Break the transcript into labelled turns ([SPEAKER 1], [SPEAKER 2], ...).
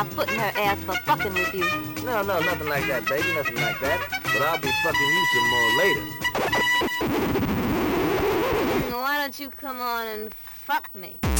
[SPEAKER 1] a foot in her ass for fucking with you.
[SPEAKER 2] No, nothing like that, baby, nothing like that. But I'll be fucking you some more later.
[SPEAKER 1] Why don't you come on and fuck me?